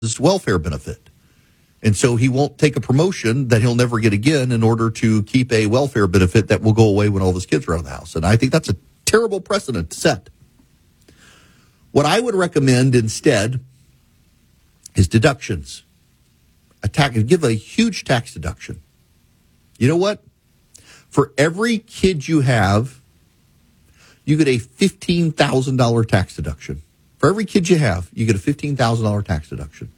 welfare benefit. And so he won't take a promotion that he'll never get again in order to keep a welfare benefit that will go away when all of his kids are out of the house. And I think that's a terrible precedent to set. What I would recommend instead is deductions. Give a huge tax deduction. You know what? For every kid you have, you get a $15,000 tax deduction. For every kid you have, you get a $15,000 tax deduction.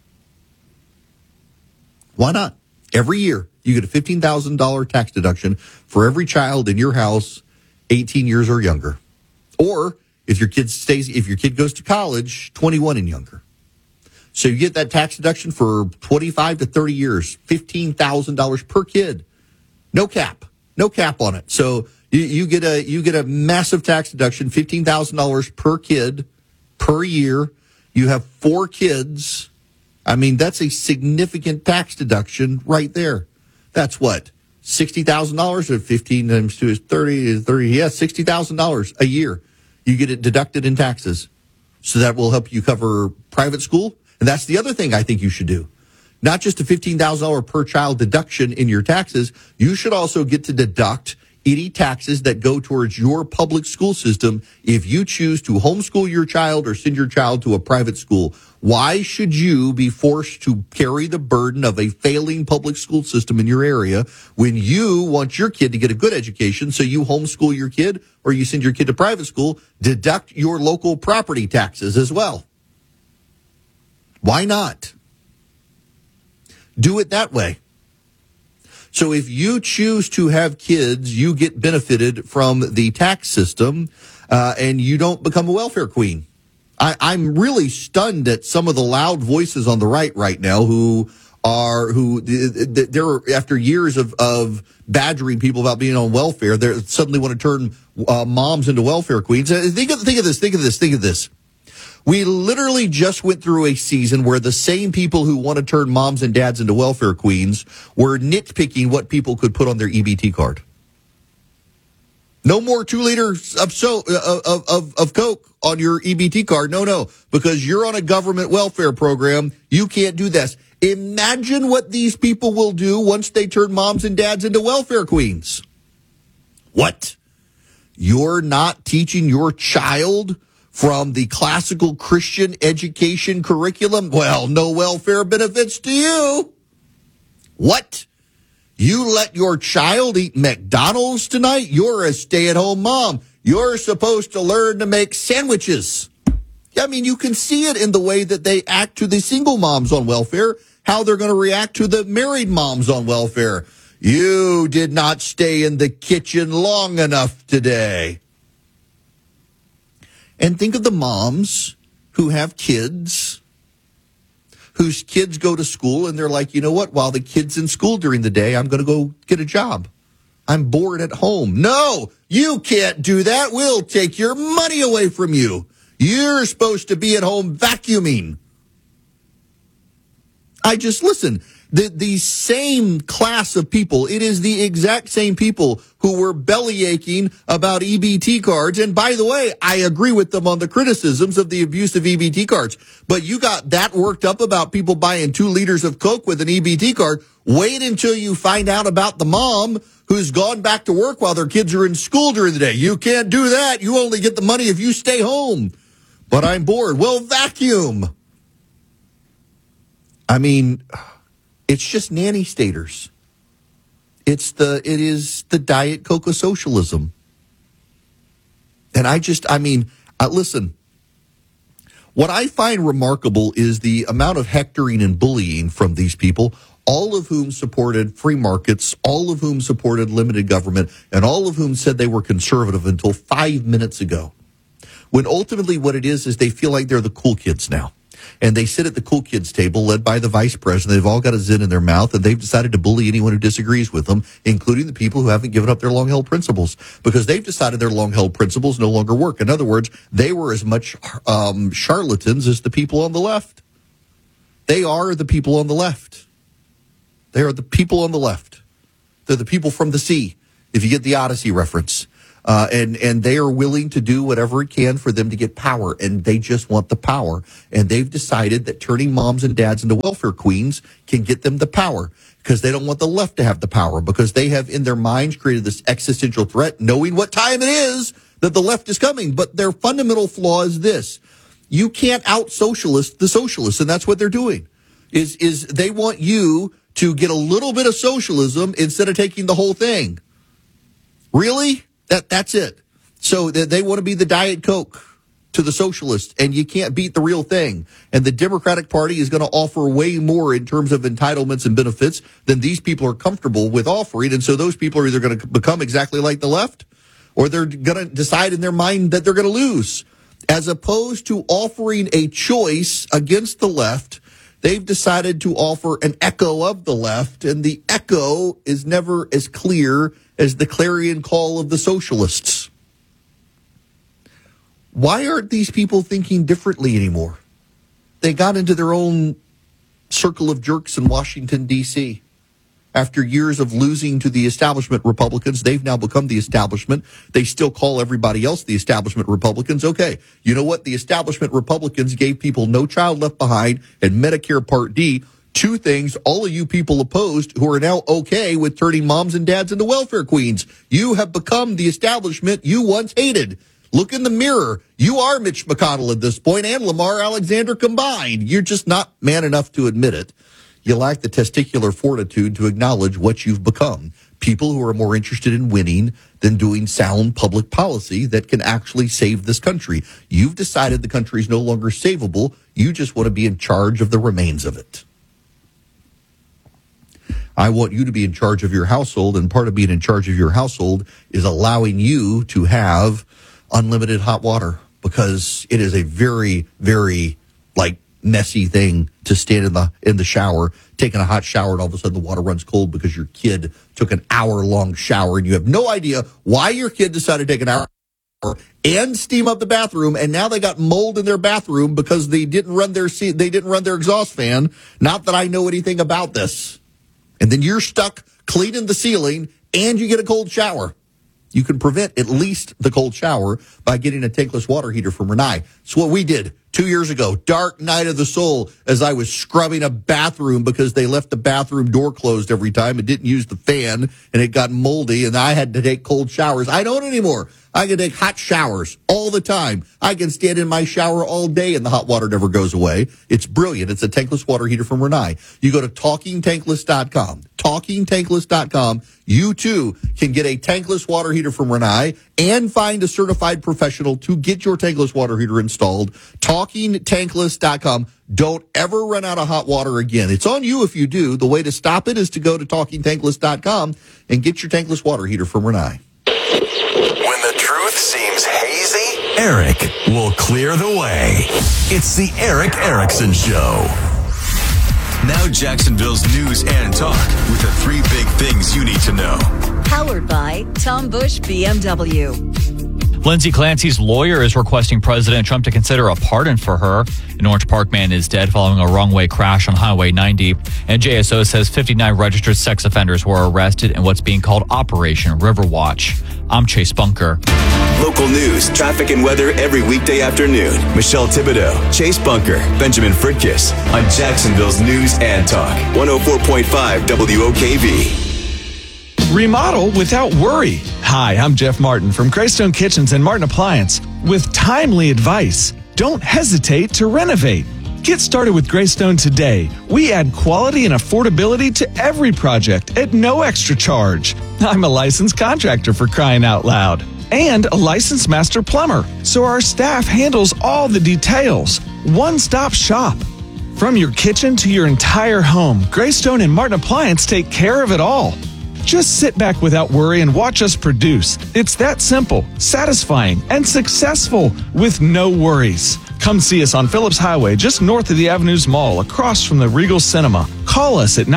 Why not? Every year, you get a $15,000 tax deduction for every child in your house 18 years or younger. Or if your kid goes to college, 21 and younger. So you get that tax deduction for 25 to 30 years, $15,000 per kid. No cap on it. So you get a massive tax deduction, $15,000 per kid per year. You have 4 kids. I mean, that's a significant tax deduction right there. That's what? $60,000 or 15 times 2 is 30, $60,000 a year. You get it deducted in taxes. So that will help you cover private school. And that's the other thing I think you should do. Not just a $15,000 per child deduction in your taxes. You should also get to deduct any taxes that go towards your public school system if you choose to homeschool your child or send your child to a private school. Why should you be forced to carry the burden of a failing public school system in your area when you want your kid to get a good education, so you homeschool your kid or you send your kid to private school? Deduct your local property taxes as well. Why not? Do it that way. So if you choose to have kids, you get benefited from the tax system, and you don't become a welfare queen. I'm really stunned at some of the loud voices on the right now they're after years of badgering people about being on welfare, they suddenly want to turn moms into welfare queens. Think of this. We literally just went through a season where the same people who want to turn moms and dads into welfare queens were nitpicking what people could put on their EBT card. No more 2 liters of Coke on your EBT card. No, because you're on a government welfare program. You can't do this. Imagine what these people will do once they turn moms and dads into welfare queens. What? You're not teaching your child from the classical Christian education curriculum? Well, no welfare benefits to you. What? You let your child eat McDonald's tonight? You're a stay-at-home mom. You're supposed to learn to make sandwiches. I mean, you can see it in the way that they act to the single moms on welfare, how they're going to react to the married moms on welfare. You did not stay in the kitchen long enough today. And think of the moms who have kids, whose kids go to school, and they're like, you know what? While the kid's in school during the day, I'm going to go get a job. I'm bored at home. No, you can't do that. We'll take your money away from you. You're supposed to be at home vacuuming. Listen, the same class of people, it is the exact same people who were belly aching about EBT cards. And by the way, I agree with them on the criticisms of the abuse of EBT cards. But you got that worked up about people buying 2 liters of Coke with an EBT card. Wait until you find out about the mom who's gone back to work while their kids are in school during the day. You can't do that. You only get the money if you stay home. But I'm bored. Well, vacuum. I mean, it's just nanny staters. It is the Diet Coke of socialism. And listen, what I find remarkable is the amount of hectoring and bullying from these people, all of whom supported free markets, all of whom supported limited government, and all of whom said they were conservative until 5 minutes ago. When ultimately what it is they feel like they're the cool kids now. And they sit at the cool kids table led by the vice president. They've all got a Zen in their mouth, and they've decided to bully anyone who disagrees with them, including the people who haven't given up their long-held principles, because they've decided their long-held principles no longer work. In other words, they were as much charlatans as the people on the left. They are the people on the left. They are the people on the left. They're the people from the sea, if you get the Odyssey reference. And they are willing to do whatever it can for them to get power, and they just want the power. And they've decided that turning moms and dads into welfare queens can get them the power, because they don't want the left to have the power, because they have in their minds created this existential threat, knowing what time it is that the left is coming. But their fundamental flaw is this: you can't out-socialist the socialists, and that's what they're doing. Is they want you to get a little bit of socialism instead of taking the whole thing. Really? That's it. So they want to be the Diet Coke to the socialists, and you can't beat the real thing. And the Democratic Party is going to offer way more in terms of entitlements and benefits than these people are comfortable with offering. And so those people are either going to become exactly like the left, or they're going to decide in their mind that they're going to lose. As opposed to offering a choice against the left, they've decided to offer an echo of the left, and the echo is never as clear as the clarion call of the socialists. Why aren't these people thinking differently anymore? They got into their own circle of jerks in Washington, D.C. After years of losing to the establishment Republicans, they've now become the establishment. They still call everybody else the establishment Republicans. Okay, you know what? The establishment Republicans gave people No Child Left Behind and Medicare Part D, two things all of you people opposed who are now okay with turning moms and dads into welfare queens. You have become the establishment you once hated. Look in the mirror. You are Mitch McConnell at this point and Lamar Alexander combined. You're just not man enough to admit it. You lack the testicular fortitude to acknowledge what you've become. People who are more interested in winning than doing sound public policy that can actually save this country. You've decided the country is no longer savable. You just want to be in charge of the remains of it. I want you to be in charge of your household, and part of being in charge of your household is allowing you to have unlimited hot water, because it is a very, very, messy thing to stand in the shower, taking a hot shower, and all of a sudden the water runs cold because your kid took an hour-long shower, and you have no idea why your kid decided to take an hour and steam up the bathroom, and now they got mold in their bathroom because they didn't run their exhaust fan. Not that I know anything about this. And then you're stuck cleaning the ceiling, and you get a cold shower. You can prevent at least the cold shower by getting a tankless water heater from Rinnai. It's what we did 2 years ago. Dark night of the soul, as I was scrubbing a bathroom because they left the bathroom door closed every time and didn't use the fan, and it got moldy, and I had to take cold showers. I don't anymore. I can take hot showers all the time. I can stand in my shower all day and the hot water never goes away. It's brilliant. It's a tankless water heater from Rinnai. You go to TalkingTankless.com. TalkingTankless.com. You too can get a tankless water heater from Rinnai and find a certified professional to get your tankless water heater installed. TalkingTankless.com. Don't ever run out of hot water again. It's on you if you do. The way to stop it is to go to TalkingTankless.com and get your tankless water heater from Rinnai. When the truth seems hazy, Eric will clear the way. It's the Eric Erickson Show. Now Jacksonville's news and talk with the three big things you need to know. Powered by Tom Bush BMW. Lindsay Clancy's lawyer is requesting President Trump to consider a pardon for her. An Orange Park man is dead following a wrong-way crash on Highway 90. And JSO says 59 registered sex offenders were arrested in what's being called Operation Riverwatch. I'm Chase Bunker. Local news, traffic, and weather every weekday afternoon. Michelle Thibodeau, Chase Bunker, Benjamin Fritkiss on Jacksonville's News and Talk. 104.5 WOKV. Remodel without worry. Hi, I'm Jeff Martin from Greystone Kitchens and Martin Appliance with timely advice. Don't hesitate to renovate. Get started with Greystone today. We add quality and affordability to every project at no extra charge. I'm a licensed contractor, for crying out loud, and a licensed master plumber, so our staff handles all the details. One-stop shop. From your kitchen to your entire home, Greystone and Martin Appliance take care of it all. Just sit back without worry and watch us produce. It's that simple, satisfying, and successful with no worries. Come see us on Phillips Highway, just north of the Avenues Mall, across from the Regal Cinema. Call us at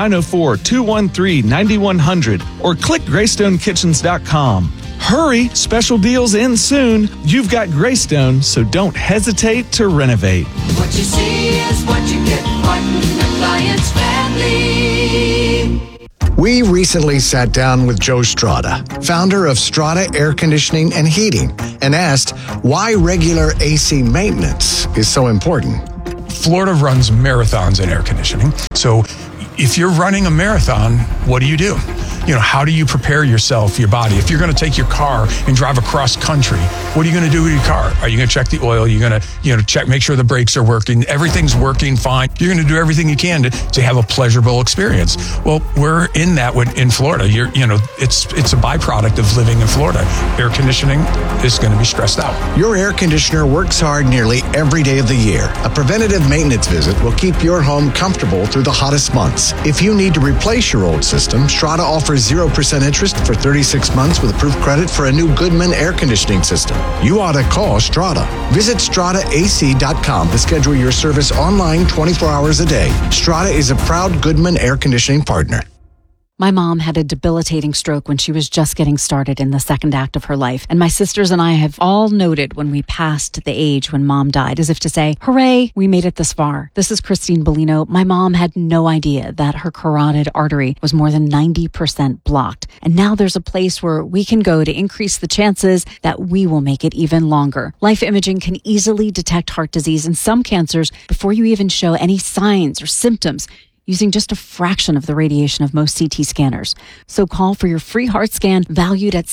904-213-9100 or click GreystoneKitchens.com. Hurry, special deals end soon. You've got Greystone, so don't hesitate to renovate. What you see is what you get. Martin Appliance Family. We recently sat down with Joe Strada, founder of Strada Air Conditioning and Heating, and asked why regular AC maintenance is so important. Florida runs marathons in air conditioning. So if you're running a marathon, what do? How do you prepare yourself, your body? If you're going to take your car and drive across country, what are you going to do with your car? Are you going to check the oil? You're going to, check, make sure the brakes are working. Everything's working fine. You're going to do everything you can to have a pleasurable experience. Well, we're in that in Florida. It's a byproduct of living in Florida. Air conditioning is going to be stressed out. Your air conditioner works hard nearly every day of the year. A preventative maintenance visit will keep your home comfortable through the hottest months. If you need to replace your old system, Strada offers 0% interest for 36 months with approved credit for a new Goodman air conditioning system. You ought to call Strada. Visit StradaAC.com to schedule your service online 24 hours a day. Strada is a proud Goodman air conditioning partner. My mom had a debilitating stroke when she was just getting started in the second act of her life. And my sisters and I have all noted when we passed the age when mom died, as if to say, hooray, we made it this far. This is Christine Bellino. My mom had no idea that her carotid artery was more than 90% blocked. And now there's a place where we can go to increase the chances that we will make it even longer. Life Imaging can easily detect heart disease and some cancers before you even show any signs or symptoms, using just a fraction of the radiation of most CT scanners. So call for your free heart scan valued at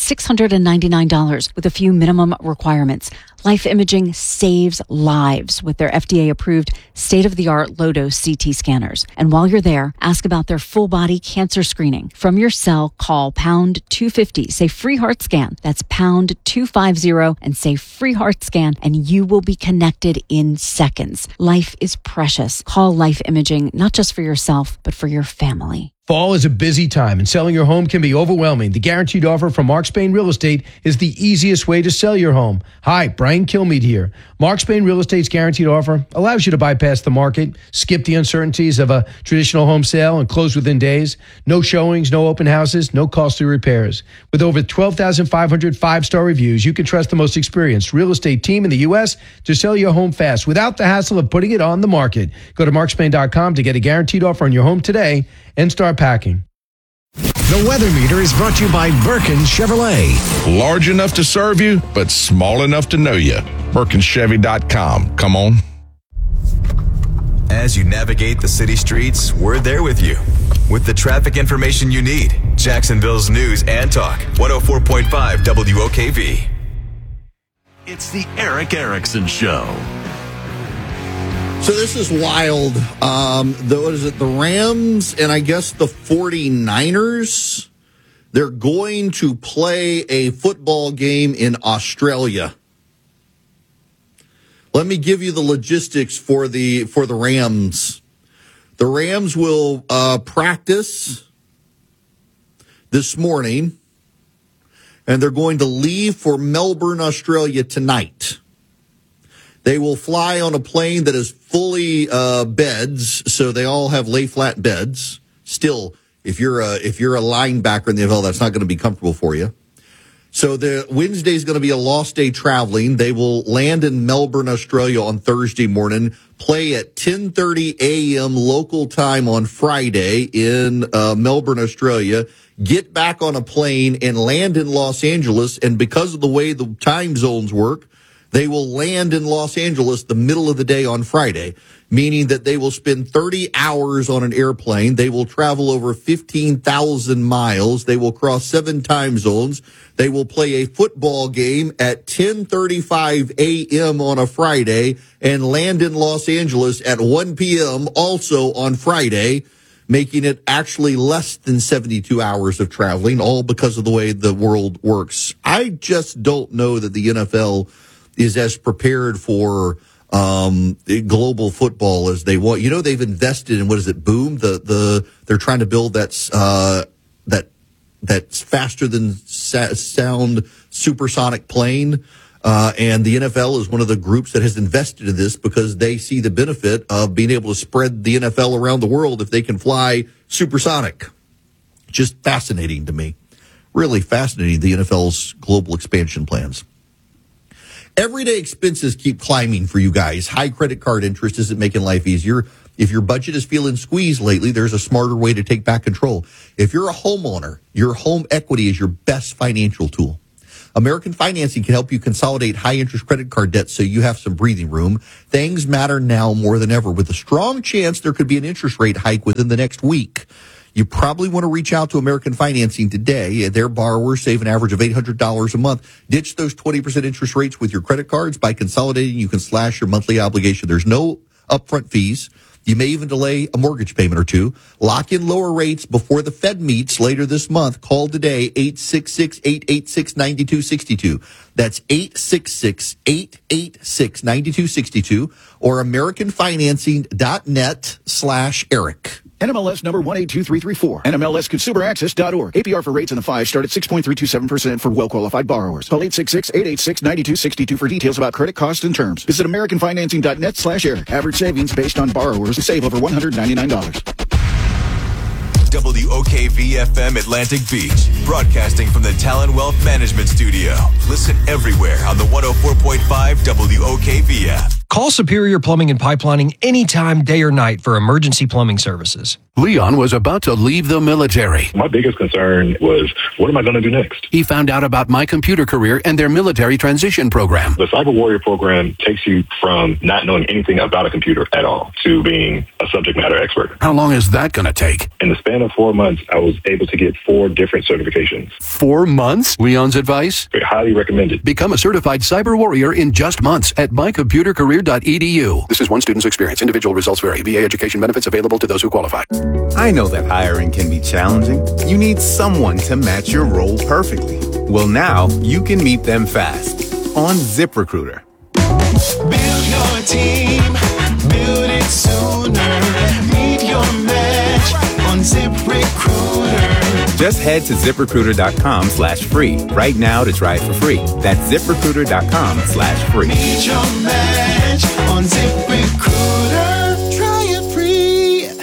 $699 with a few minimum requirements. Life Imaging saves lives with their FDA-approved state-of-the-art low-dose CT scanners. And while you're there, ask about their full-body cancer screening. From your cell, call pound 250, say free heart scan. That's pound 250 and say free heart scan, and you will be connected in seconds. Life is precious. Call Life Imaging, not just for yourself, but for your family. Fall is a busy time and selling your home can be overwhelming. The guaranteed offer from Mark Spain Real Estate is the easiest way to sell your home. Hi, Brian Kilmeade here. Mark Spain Real Estate's guaranteed offer allows you to bypass the market, skip the uncertainties of a traditional home sale and close within days. No showings, no open houses, no costly repairs. With over 12,500 five-star reviews, you can trust the most experienced real estate team in the U.S. to sell your home fast without the hassle of putting it on the market. Go to markspain.com to get a guaranteed offer on your home today and start packing. The weather meter is brought to you by Birkin Chevrolet. Large enough to serve you, but small enough to know you. BirkinChevy.com. Come on. As you navigate the city streets, we're there with you with the traffic information you need. Jacksonville's News and Talk, 104.5 WOKV. It's the Eric Erickson Show. So this is wild. The Rams and I guess the 49ers, they're going to play a football game in Australia. Let me give you the logistics for the Rams. The Rams will practice this morning, and they're going to leave for Melbourne, Australia tonight. They will fly on a plane that is fully beds, so they all have lay-flat beds. Still, if you're a linebacker in the NFL, that's not going to be comfortable for you. So the Wednesday is going to be a lost day traveling. They will land in Melbourne, Australia on Thursday morning, play at 10:30 a.m. local time on Friday in Melbourne, Australia, get back on a plane and land in Los Angeles. And because of the way the time zones work, they will land in Los Angeles the middle of the day on Friday, meaning that they will spend 30 hours on an airplane. They will travel over 15,000 miles. They will cross 7 time zones. They will play a football game at 10:35 a.m. on a Friday and land in Los Angeles at 1 p.m. also on Friday, making it actually less than 72 hours of traveling, all because of the way the world works. I just don't know that the NFL is as prepared for global football as they want. You know, they've invested in, what is it, Boom? They're trying to build that's faster than sound supersonic plane. And the NFL is one of the groups that has invested in this because they see the benefit of being able to spread the NFL around the world if they can fly supersonic. Just fascinating to me. Really fascinating, the NFL's global expansion plans. Everyday expenses keep climbing for you guys. High credit card interest isn't making life easier. If your budget is feeling squeezed lately, there's a smarter way to take back control. If you're a homeowner, your home equity is your best financial tool. American Financing can help you consolidate high-interest credit card debt so you have some breathing room. Things matter now more than ever, with a strong chance there could be an interest rate hike within the next week. You probably want to reach out to American Financing today. Their borrowers save an average of $800 a month. Ditch those 20% interest rates with your credit cards. By consolidating, you can slash your monthly obligation. There's no upfront fees. You may even delay a mortgage payment or two. Lock in lower rates before the Fed meets later this month. Call today, 866-886-9262. That's 866-886-9262 or AmericanFinancing.net/Eric. NMLS number 182334. NMLSConsumerAccess.org. APR for rates in the 5 start at 6.327% for well-qualified borrowers. Call 866-886-9262 for details about credit costs and terms. Visit AmericanFinancing.net/Eric. Average savings based on borrowers who save over $199. WOKV-FM Atlantic Beach, broadcasting from the Talon Wealth Management Studio. Listen everywhere on the 104.5 WOKV app. Call Superior Plumbing and Pipelining anytime, day or night for emergency plumbing services. Leon was about to leave the military. My biggest concern was, what am I going to do next? He found out about My Computer Career and their military transition program. The Cyber Warrior program takes you from not knowing anything about a computer at all to being a subject matter expert. How long is that going to take? In the span of 4 months, I was able to get 4 different certifications. 4 months? Leon's advice? Highly recommended. Become a certified cyber warrior in just months at mycomputercareer.edu. This is one student's experience. Individual results vary. VA education benefits available to those who qualify. I know that hiring can be challenging. You need someone to match your role perfectly. Well, now you can meet them fast on ZipRecruiter. Build your team, build it sooner. Meet your match on ZipRecruiter. Just head to ZipRecruiter.com/free right now to try it for free. That's ZipRecruiter.com/free. Meet your match on ZipRecruiter. Try it free.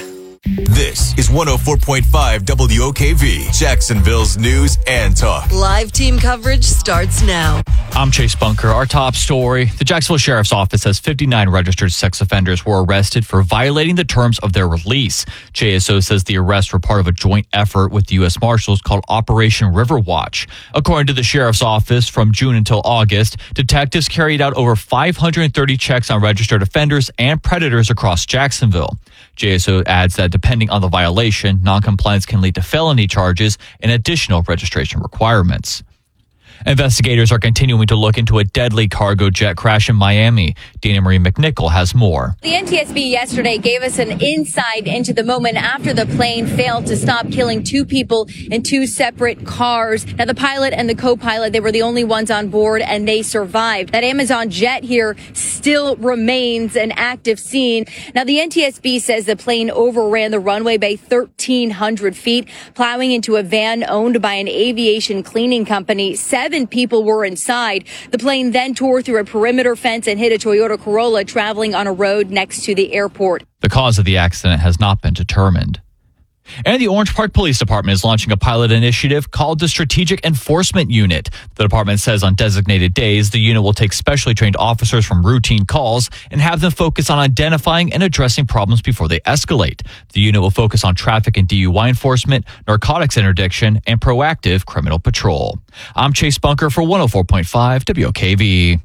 This is 104.5 WOKV, Jacksonville's news and talk. Live team coverage starts now. I'm Chase Bunker. Our top story. The Jacksonville Sheriff's Office says 59 registered sex offenders were arrested for violating the terms of their release. JSO says the arrests were part of a joint effort with the U.S. Marshals called Operation River Watch. According to the Sheriff's Office, from June until August, detectives carried out over 530 checks on registered offenders and predators across Jacksonville. JSO adds that depending on the violation, noncompliance can lead to felony charges and additional registration requirements. Investigators are continuing to look into a deadly cargo jet crash in Miami. Dana Marie McNichol has more. The NTSB yesterday gave us an insight into the moment after the plane failed to stop, killing 2 people in 2 separate cars. Now, the pilot and the co-pilot, they were the only ones on board, and they survived. That Amazon jet here still remains an active scene. Now, the NTSB says the plane overran the runway by 1,300 feet, plowing into a van owned by an aviation cleaning company. 7 people were inside. The plane then tore through a perimeter fence and hit a Toyota Corolla traveling on a road next to the airport. The cause of the accident has not been determined. And the Orange Park Police Department is launching a pilot initiative called the Strategic Enforcement Unit. The department says on designated days, the unit will take specially trained officers from routine calls and have them focus on identifying and addressing problems before they escalate. The unit will focus on traffic and DUI enforcement, narcotics interdiction, and proactive criminal patrol. I'm Chase Bunker for 104.5 WOKV.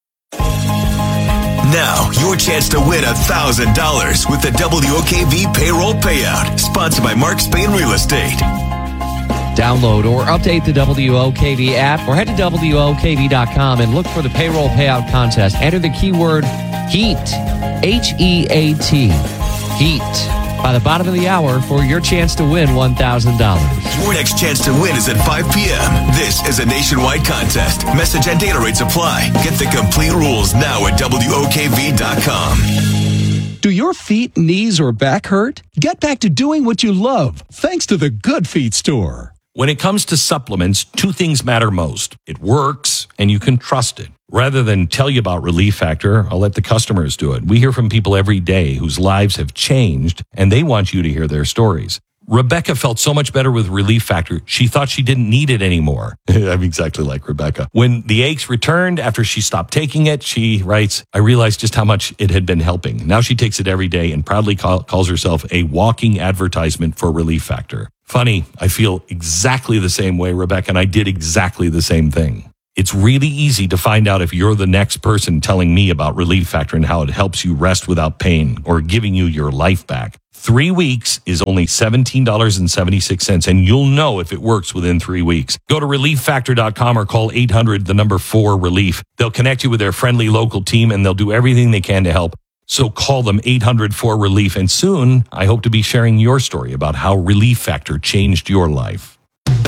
Now, your chance to win $1,000 with the WOKV Payroll Payout, sponsored by Mark Spain Real Estate. Download or update the WOKV app or head to WOKV.com and look for the Payroll Payout Contest. Enter the keyword HEAT, H-E-A-T, HEAT, by the bottom of the hour for your chance to win $1,000. Your next chance to win is at 5 p.m. This is a nationwide contest. Message and data rates apply. Get the complete rules now at WOKV.com. Do your feet, knees, or back hurt? Get back to doing what you love thanks to the Good Feet store. When it comes to supplements, 2 things matter most. It works, and you can trust it. Rather than tell you about Relief Factor, I'll let the customers do it. We hear from people every day whose lives have changed, and they want you to hear their stories. Rebecca felt so much better with Relief Factor, she thought she didn't need it anymore. I'm exactly like Rebecca. When the aches returned after she stopped taking it, she writes, I realized just how much it had been helping. Now she takes it every day and proudly calls herself a walking advertisement for Relief Factor. Funny, I feel exactly the same way, Rebecca, and I did exactly the same thing. It's really easy to find out if you're the next person telling me about Relief Factor and how it helps you rest without pain or giving you your life back. 3 weeks is only $17.76, and you'll know if it works within 3 weeks. Go to ReliefFactor.com or call 800-4-RELIEF. They'll connect you with their friendly local team, and they'll do everything they can to help. So call them 800-4-RELIEF, and soon I hope to be sharing your story about how Relief Factor changed your life.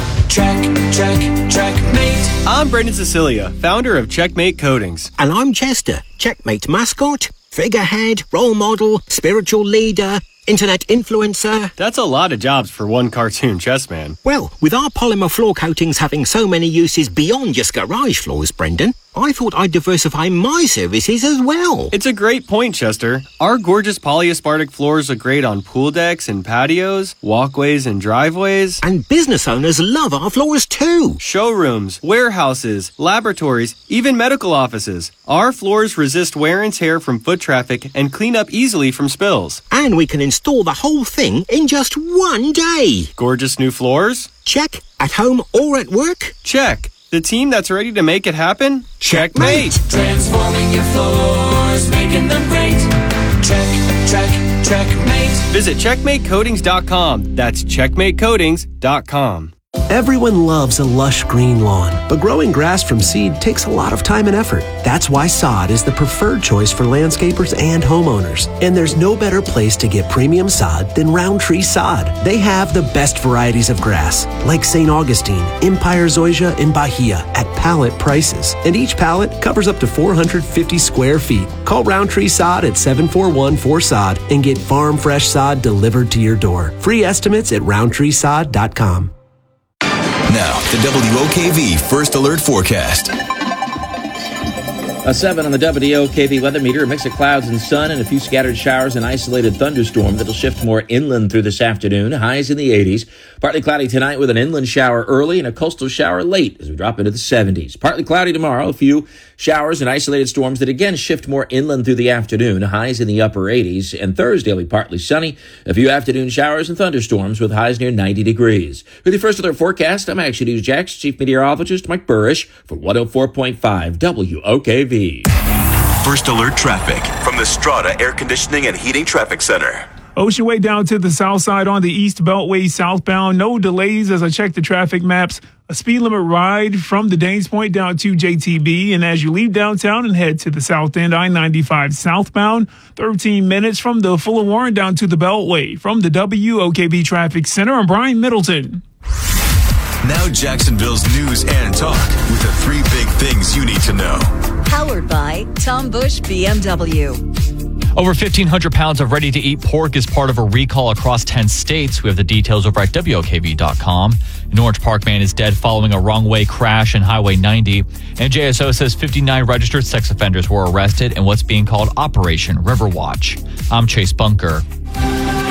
Checkmate. I'm Brendan Cecilia, founder of Checkmate Coatings. And I'm Chester, Checkmate mascot, figurehead, role model, spiritual leader, internet influencer. That's a lot of jobs for one cartoon chess man. Well, with our polymer floor coatings having so many uses beyond just garage floors, Brendan, I thought I'd diversify my services as well. It's a great point, Chester. Our gorgeous polyaspartic floors are great on pool decks and patios, walkways and driveways. And business owners love our floors too. Showrooms, warehouses, laboratories, even medical offices. Our floors resist wear and tear from foot traffic and clean up easily from spills. And we can install the whole thing in just 1 day. Gorgeous new floors? Check. At home or at work? Check. The team that's ready to make it happen? Checkmate! Transforming your floors, making them great. Checkmate. Visit CheckmateCoatings.com. That's CheckmateCoatings.com. Everyone loves a lush green lawn, but growing grass from seed takes a lot of time and effort. That's why sod is the preferred choice for landscapers and homeowners. And there's no better place to get premium sod than Roundtree Sod. They have the best varieties of grass, like St. Augustine, Empire Zoysia, and Bahia at pallet prices. And each pallet covers up to 450 square feet. Call Roundtree Sod at 741-4SOD and get farm fresh sod delivered to your door. Free estimates at roundtreesod.com. Now, the WOKV First Alert Forecast. A 7 on the WOKV weather meter, a mix of clouds and sun and a few scattered showers and isolated thunderstorm that'll shift more inland through this afternoon. Highs in the 80s. Partly cloudy tonight with an inland shower early and a coastal shower late as we drop into the 70s. Partly cloudy tomorrow, a few showers and isolated storms that again shift more inland through the afternoon. Highs in the upper 80s. And Thursday will be partly sunny. A few afternoon showers and thunderstorms with highs near 90 degrees. With the First Alert Forecast, I'm Action News Jax Chief Meteorologist Mike Burrish for 104.5 WOKV. First Alert Traffic from the Strata Air Conditioning and Heating Traffic Center. Ocean Way down to the south side on the East Beltway southbound. No delays as I check the traffic maps. A speed limit ride from the Danes Point down to JTB. And as you leave downtown and head to the south end, I-95 southbound, 13 minutes from the Fuller Warren down to the Beltway. From the WOKV Traffic Center, I'm Brian Middleton. Now Jacksonville's news and talk with the 3 big things you need to know. Powered by Tom Bush BMW. Over 1,500 pounds of ready-to-eat pork is part of a recall across 10 states. We have the details over at WOKV.com. An Orange Park man is dead following a wrong-way crash on Highway 90. And JSO says 59 registered sex offenders were arrested in what's being called Operation Riverwatch. I'm Chase Bunker.